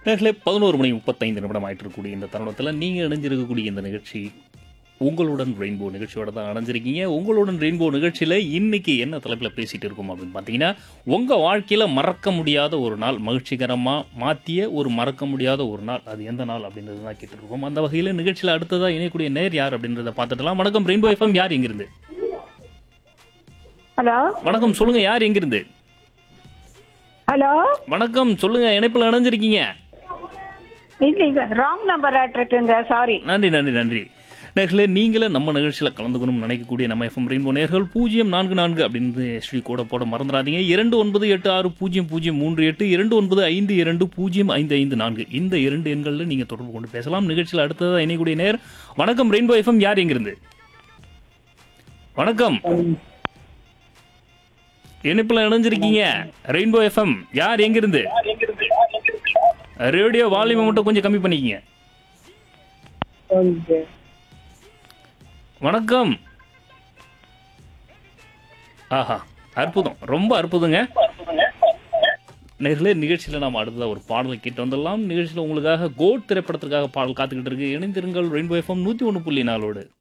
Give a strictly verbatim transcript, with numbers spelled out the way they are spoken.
நேர்களே பதினோரு மணி முப்பத்தைந்து நிமிடம் ஆயிட்டு இருக்கக்கூடிய இந்த தருணத்தில் நீங்கள் இணைஞ்சிருக்கக்கூடிய இந்த நிகழ்ச்சி உங்களுடன் ரெயின்போ நிகழ்ச்சியோட தான் அணைஞ்சிருக்கீங்க. உங்களுடன் ரெயின்போ நிகழ்ச்சியில் இன்னைக்கு என்ன தலைப்பில் பேசிகிட்டு இருக்கோம் அப்படின்னு பார்த்தீங்கன்னா, உங்கள் வாழ்க்கையில் மறக்க முடியாத ஒரு நாள், மகிழ்ச்சிகரமாக மாற்றிய ஒரு மறக்க முடியாத ஒரு நாள், அது எந்த நாள் அப்படின்றது தான் கேட்டுருக்கோம். அந்த வகையில் நிகழ்ச்சியில் அடுத்ததாக இணையக்கூடிய நேர் யார் அப்படின்றத பார்த்துட்டலாம். வணக்கம் ரெயின்போ எஃப்எம், யார் எங்கிருந்து? ஹலோ வணக்கம், சொல்லுங்கள், யார் எங்கிருந்து? ஹலோ வணக்கம், சொல்லுங்கள், இணைப்பில் இணைஞ்சிருக்கீங்க. இல்லைங்க, ராங் நம்பர் ஆட்டிருக்குங்க, சாரி. நன்றி நன்றி நன்றி நேர்களே, நீங்களே நம்ம நிகழ்ச்சியில் கலந்துக்கணும்னு நினைக்கக்கூடிய நம்ம எஃப்எம் ரெயின்போ நேர்கள் பூஜ்ஜியம் நான்கு நான்கு அப்படின்னு ஸ்ரீ கூட போட மறந்துடாதீங்க. இரண்டு ஒன்பது எட்டு ஆறு பூஜ்ஜியம் பூஜ்ஜியம் மூன்று எட்டு இரண்டு ஒன்பது ஐந்து இரண்டு பூஜ்ஜியம் ஐந்து ஐந்து நான்கு இந்த இரண்டு எண்களில் நீங்கள் தொடர்பு கொண்டு பேசலாம். நிகழ்ச்சியில் அடுத்ததாக இணையக்கூடிய நேர். வணக்கம் ரெயின்போ எஃப்எம், யார் எங்கிருந்து? வணக்கம், இணைப்பில் இணைஞ்சிருக்கீங்க. ரெயின்போ எஃப்எம், யார் எங்கிருந்து? ரேடியோ வால்யூமை மட்டும் கொஞ்சம் கம்மி பண்ணிக்கிங்க. வணக்கம். ஆஹா, அற்புதம், ரொம்ப அற்புதங்க. நேர்களே, நிகழ்ச்சியில் நாம் அடுத்ததாக ஒரு பாடலை கேட்டு வந்துடலாம். நிகழ்ச்சியில் உங்களுக்காக கோட் திரைப்படத்திற்காக பாடல் காத்துக்கிட்டு இருக்கு. இணைந்திருங்கள் ரெயின்போ எஃப்எம் நூற்றி ஒன்று புள்ளி நாலோடு.